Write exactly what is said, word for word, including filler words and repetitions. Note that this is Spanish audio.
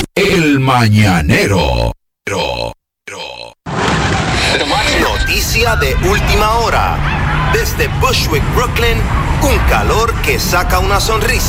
El Mañanero. Noticia de última hora. Desde Bushwick, Brooklyn, un calor que saca una sonrisa.